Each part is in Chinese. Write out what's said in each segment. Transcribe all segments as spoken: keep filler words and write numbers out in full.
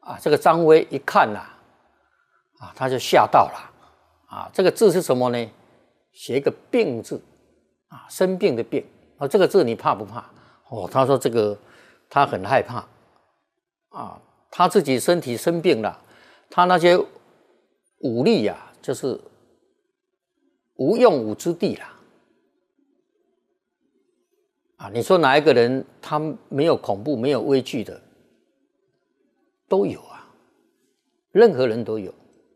啊，这个张威一看呐、啊，啊，他就吓到了。啊，这个字是什么呢？写一个病字，啊，生病的病。啊，这个字你怕不怕？哦，他说这个他很害怕。啊，他自己身体生病了，他那些武力呀、啊，就是无用武之地啦。啊，你说哪一个人他没有恐怖、没有畏惧的？都有啊，任何人都有。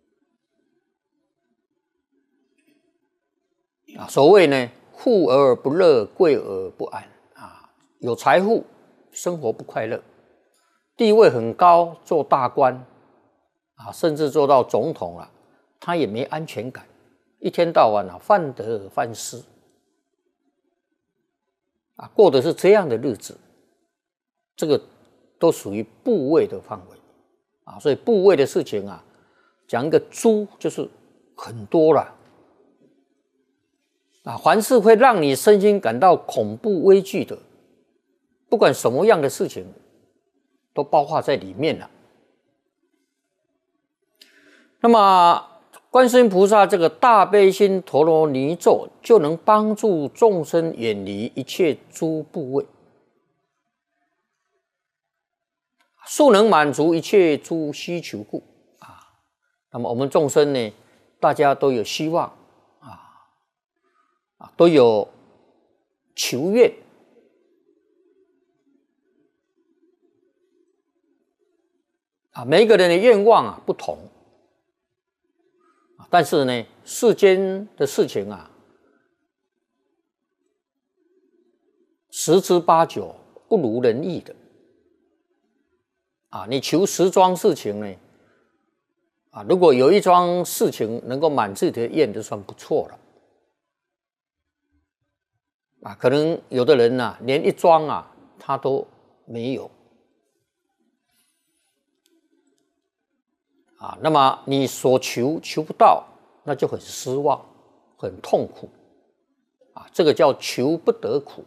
啊，所谓呢，富而不乐，贵而不安。啊，有财富，生活不快乐；地位很高，做大官，啊，甚至做到总统了，他也没安全感，一天到晚啊，患得患失，啊，过的是这样的日子，这个都属于部位的范围，啊，所以部位的事情啊，讲一个猪就是很多了。啊，凡是会让你身心感到恐怖畏惧的，不管什么样的事情，都包括在里面了。那么，观世音菩萨这个大悲心陀罗尼咒，就能帮助众生远离一切诸部位，速能满足一切诸需求故啊。那么我们众生呢，大家都有希望。都有求愿啊，每一个人的愿望啊不同，但是呢，世间的事情啊，十之八九不如人意的啊。你求十桩事情呢，啊，如果有一桩事情能够满自己的愿，就算不错了。啊，可能有的人呐、啊，连一桩啊，他都没有啊。那么你所求求不到，那就很失望，很痛苦啊。这个叫求不得苦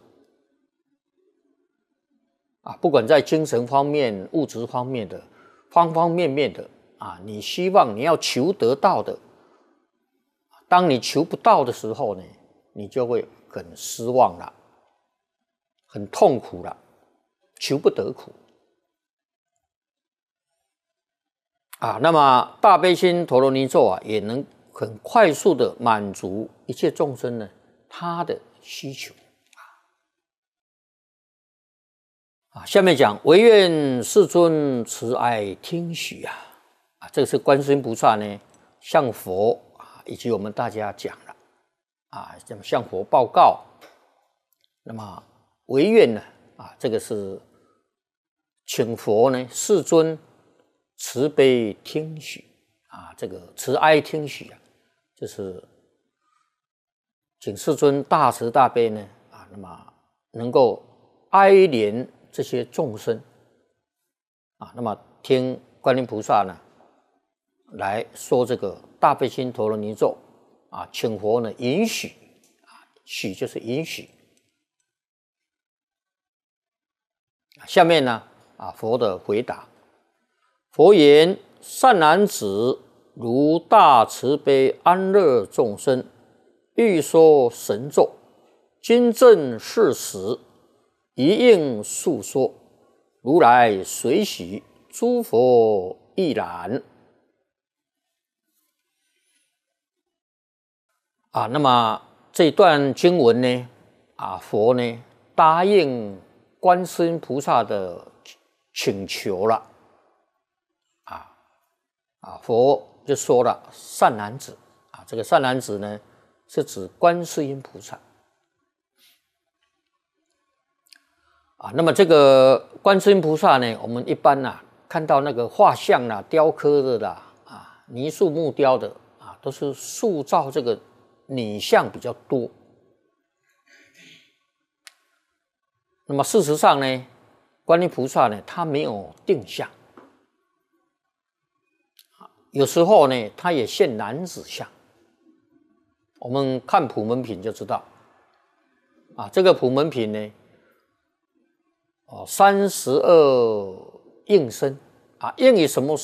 啊。不管在精神方面、物质方面的方方面面的啊，你希望你要求得到的，当你求不到的时候呢，你就会很失望了，很痛苦了，求不得苦啊。那么大悲心陀罗尼咒啊，也能很快速的满足一切众生呢他的需求啊。下面讲唯愿世尊慈哀听许啊啊，这个是观世音菩萨呢向佛啊以及我们大家讲了啊，向佛报告。那么唯愿呢啊，这个是请佛呢世尊慈悲听许啊，这个慈哀听许啊，就是请世尊大慈大悲呢啊，那么能够哀怜这些众生啊，那么听观音菩萨呢来说这个大悲心陀罗尼咒啊，请佛呢允许啊，许就是允许。下面呢啊，佛的回答，佛言：善男子，如大慈悲安乐众生，欲说神咒，今正事实，一应述说，如来随喜，诸佛亦然。啊，那么这段经文呢，啊，佛呢答应观世音菩萨的请求了，啊啊，佛就说了善男子啊，这个善男子呢是指观世音菩萨啊。那么这个观世音菩萨呢，我们一般呐、啊、看到那个画像啦、雕刻的啦啊、泥塑木雕的啊，都是塑造这个女相比较多。那么事实上呢，观音菩萨呢，他没有定相，有时候呢，他也现男子相。我们看普门品就知道，啊，这个普门品呢，哦，三十二应身啊，应以什么